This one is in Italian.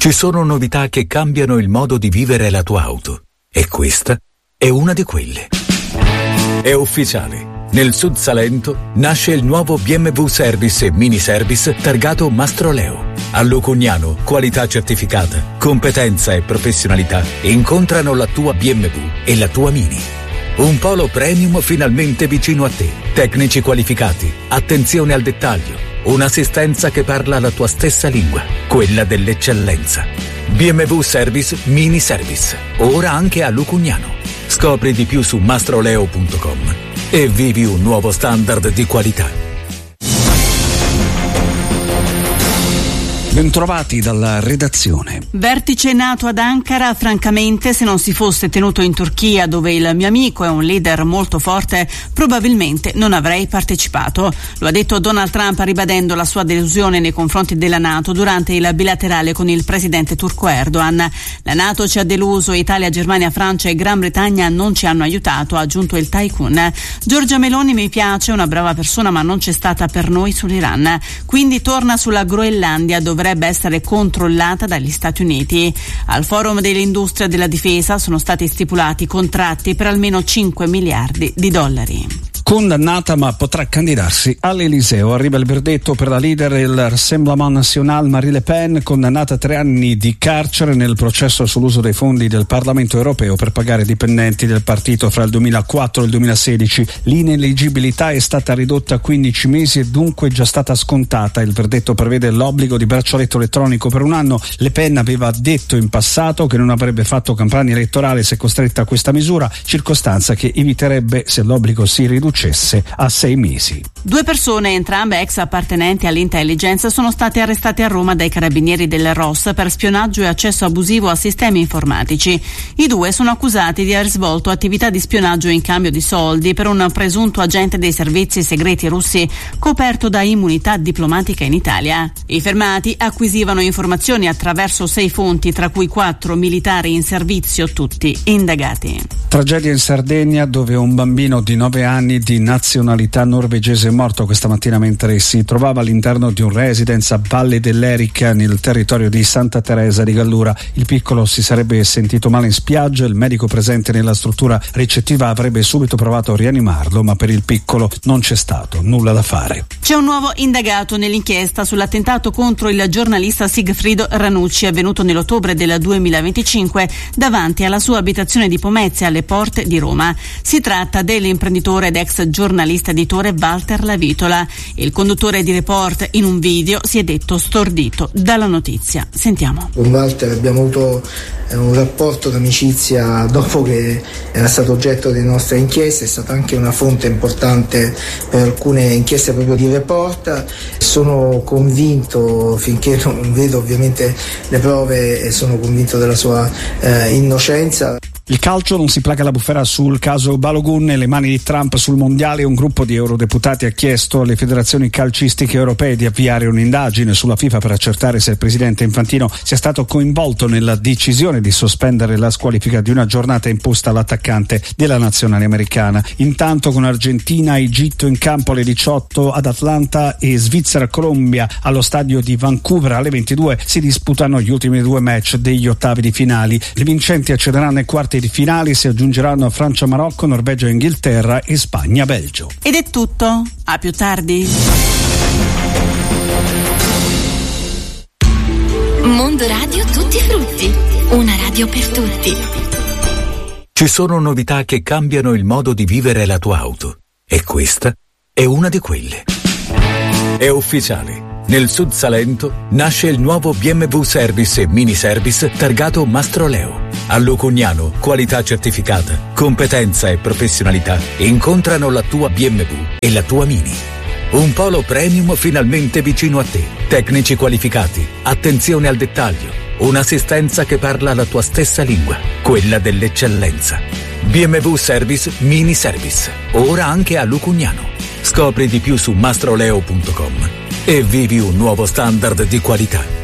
Ci sono novità che cambiano il modo di vivere la tua auto. E questa è una di quelle. È ufficiale. Nel Sud Salento nasce il nuovo BMW Service e Mini Service targato Mastroleo. A Lucugnano, qualità certificata, competenza e professionalità incontrano la tua BMW e la tua Mini. Un polo premium finalmente vicino a te. Tecnici qualificati, attenzione al dettaglio, un'assistenza che parla la tua stessa lingua, quella dell'eccellenza. BMW Service Mini Service, ora anche a Lucugnano. Scopri di più su mastroleo.com e vivi un nuovo standard di qualità. Bentrovati dalla redazione. Vertice NATO ad Ankara, francamente se non si fosse tenuto in Turchia, dove il mio amico è un leader molto forte, probabilmente non avrei partecipato. Lo ha detto Donald Trump ribadendo la sua delusione nei confronti della NATO durante il bilaterale con il presidente turco Erdogan. La NATO ci ha deluso, Italia, Germania, Francia e Gran Bretagna non ci hanno aiutato, ha aggiunto il tycoon. Giorgia Meloni mi piace, una brava persona, ma non c'è stata per noi sull'Iran. Quindi torna sulla Groenlandia, dovrebbe essere controllata dagli Stati Uniti. Al Forum dell'Industria della Difesa sono stati stipulati contratti per almeno 5 miliardi di dollari. Condannata ma potrà candidarsi all'Eliseo. Arriva il verdetto per la leader del Rassemblement National Marine Le Pen, condannata a 3 anni di carcere nel processo sull'uso dei fondi del Parlamento europeo per pagare dipendenti del partito fra il 2004 e il 2016. L'ineleggibilità è stata ridotta a 15 mesi e dunque già stata scontata. Il verdetto prevede l'obbligo di braccialetto elettronico per 1 anno. Le Pen aveva detto in passato che non avrebbe fatto campagna elettorale se costretta a questa misura, circostanza che eviterebbe se l'obbligo si riducesse a 6 mesi. 2 persone, entrambe ex appartenenti all'intelligence, sono state arrestate a Roma dai carabinieri del ROS per spionaggio e accesso abusivo a sistemi informatici. I 2 sono accusati di aver svolto attività di spionaggio in cambio di soldi per un presunto agente dei servizi segreti russi coperto da immunità diplomatica in Italia. I fermati acquisivano informazioni attraverso 6 fonti, tra cui 4 militari in servizio, tutti indagati. Tragedia in Sardegna, dove un bambino di 9 anni di nazionalità norvegese è morto questa mattina mentre si trovava all'interno di un residence a Valle dell'Erica nel territorio di Santa Teresa di Gallura. Il piccolo si sarebbe sentito male in spiaggia, il medico presente nella struttura ricettiva avrebbe subito provato a rianimarlo, ma per il piccolo non c'è stato nulla da fare. C'è un nuovo indagato nell'inchiesta sull'attentato contro il giornalista Sigfrido Ranucci avvenuto nell'ottobre del 2025 davanti alla sua abitazione di Pomezia alle porte di Roma. Si tratta dell'imprenditore ed ex giornalista editore Walter Lavitola. Il conduttore di Report in un video si è detto stordito dalla notizia. Sentiamo. Con Walter abbiamo avuto un rapporto d'amicizia dopo che era stato oggetto delle nostre inchieste, è stata anche una fonte importante per alcune inchieste proprio di Report. Sono convinto, finché non vedo ovviamente le prove, sono convinto della sua innocenza. Il calcio non si placa la bufera sul caso Balogun e le mani di Trump sul mondiale. Un gruppo di eurodeputati ha chiesto alle federazioni calcistiche europee di avviare un'indagine sulla FIFA per accertare se il presidente Infantino sia stato coinvolto nella decisione di sospendere la squalifica di una giornata imposta all'attaccante della nazionale americana. Intanto con Argentina e Egitto in campo alle 18 ad Atlanta e Svizzera-Colombia allo stadio di Vancouver alle 22 si disputano gli ultimi 2 match degli ottavi di finali. Le vincenti accederanno ai quarti di finali, si aggiungeranno Francia-Marocco, Norvegia-Inghilterra e Spagna-Belgio. Ed è tutto, a più tardi. Mondo Radio Tutti Frutti, una radio per tutti. Ci sono novità che cambiano il modo di vivere la tua auto. E questa è una di quelle. È ufficiale. Nel Sud Salento nasce il nuovo BMW Service e Mini Service targato Mastroleo. A Lucugnano, qualità certificata, competenza e professionalità incontrano la tua BMW e la tua Mini. Un polo premium finalmente vicino a te. Tecnici qualificati, attenzione al dettaglio, un'assistenza che parla la tua stessa lingua, quella dell'eccellenza. BMW Service Mini Service, ora anche a Lucugnano. Scopri di più su mastroleo.com e vivi un nuovo standard di qualità.